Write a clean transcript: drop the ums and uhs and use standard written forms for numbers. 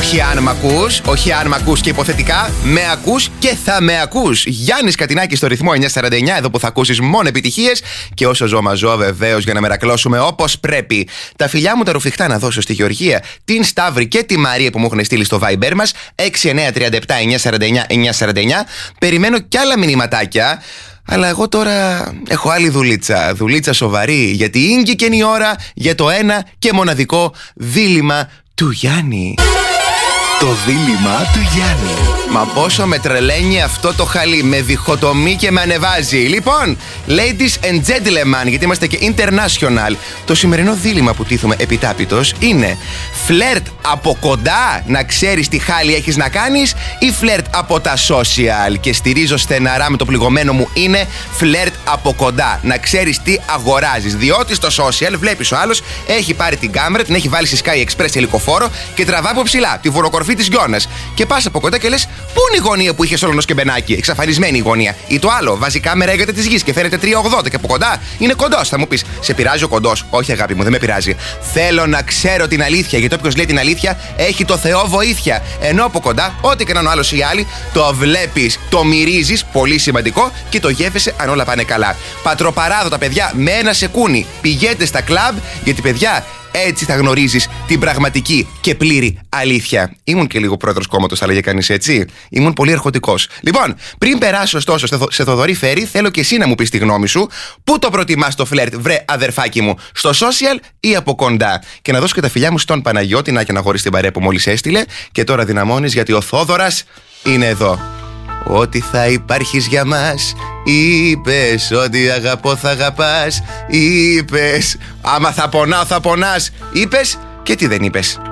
Όχι αν μ' ακούς, όχι αν μ' ακούς και υποθετικά, με ακούς και θα με ακούς. Γιάννης Κατινάκης στο ρυθμό 949, εδώ που θα ακούσεις μόνο επιτυχίες και όσο ζω μαζώ βεβαίως για να μερακλώσουμε όπως πρέπει. Τα φιλιά μου τα ρουφιχτά να δώσω στη Γεωργία, την Σταύρη και τη Μαρία που μου έχουν στείλει στο Viber μας 6937-949-949. Περιμένω κι άλλα μηνυματάκια. Αλλά εγώ τώρα έχω άλλη δουλίτσα. Δουλίτσα σοβαρή, γιατί ήγηκε η ώρα για το ένα και μοναδικό δίλημμα του Γιάννη. Το δίλημμα του Γιάννη. Μα πόσο με τρελαίνει αυτό το χαλί. Με διχοτομεί και με ανεβάζει. Λοιπόν, ladies and gentlemen, γιατί είμαστε και international, το σημερινό δίλημμα που τίθουμε επιτάπητος είναι φλερτ από κοντά, να ξέρεις τι χάλι έχεις να κάνεις, ή φλερτ από τα social. Και στηρίζω στεναρά με το πληγωμένο μου, είναι φλερτ από κοντά, να ξέρεις τι αγοράζεις. Διότι στο social βλέπεις ο άλλος έχει πάρει την κάμερα, την έχει βάλει στη Sky Express ελικοφόρο και τραβά από ψηλά τη βοροκορφή της γιώνας. Και πας από κοντά και λες, πού είναι η γωνία που είχε Σόλωνος και Μπενάκη? Εξαφανισμένη η γωνία. Ή το άλλο, βάζει κάμερα έγκατα της γης και φαίνεται 3,80 και από κοντά είναι κοντός. Θα μου πεις, σε πειράζει ο κοντός? Όχι, αγάπη μου, δεν με πειράζει. Θέλω να ξέρω την αλήθεια, γιατί όποιος λέει την αλήθεια έχει το Θεό βοήθεια. Ενώ από κοντά, ό,τι και να είναι ο άλλος ή άλλοι, το βλέπεις, το μυρίζεις, πολύ σημαντικό, και το γεύεσαι αν όλα πάνε καλά. Πατροπαράδοτα, παιδιά, με ένα σεκούνι. Πηγαίνετε στα κλαμπ, γιατί παιδιά, έτσι θα γνωρίζεις την πραγματική και πλήρη αλήθεια. Ήμουν και λίγο πρόεδρος κόμματος, αλλά για κανείς έτσι. Ήμουν πολύ αρχοντικός. Λοιπόν, πριν περάσω ωστόσο σε Θοδωρή Φέρη, θέλω και εσύ να μου πεις τη γνώμη σου. Πού το προτιμάς το φλερτ, βρε αδερφάκι μου, στο social ή από κοντά? Και να δώσω και τα φιλιά μου στον Παναγιώτη, να και να χωρίσει την παρέα που μόλις έστειλε. Και τώρα δυναμώνεις, γιατί ο Θόδωρας είναι εδώ. Ότι θα υπάρχεις για μας, είπες. Ότι αγαπώ θα αγαπάς, είπες. Άμα θα πονάω θα πονάς, είπες. Και τι δεν είπες?